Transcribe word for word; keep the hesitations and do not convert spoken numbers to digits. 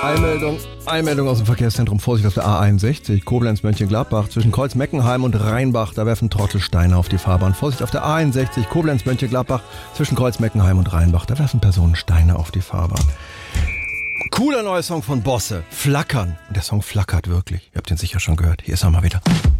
Eilmeldung, Eilmeldung aus dem Verkehrszentrum. Vorsicht auf der A einundsechzig, Koblenz-Mönchengladbach, zwischen Kreuz-Meckenheim und Rheinbach. Da werfen Trottel Steine auf die Fahrbahn. Vorsicht auf der A einundsechzig, Koblenz-Mönchengladbach, zwischen Kreuz-Meckenheim und Rheinbach. Da werfen Personen Steine auf die Fahrbahn. Cooler neuer Song von Bosse, Flackern. Und der Song flackert wirklich. Ihr habt den sicher schon gehört. Hier ist er mal wieder.